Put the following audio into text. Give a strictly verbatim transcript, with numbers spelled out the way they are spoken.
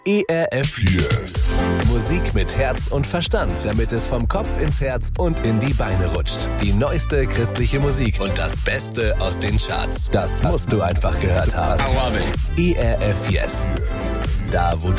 E R F Yes. Musik mit Herz und Verstand, damit es vom Kopf ins Herz und in die Beine rutscht. Die neueste christliche Musik und das Beste aus den Charts. Das musst du einfach gehört haben. I love it. E R F Yes. Da, wo du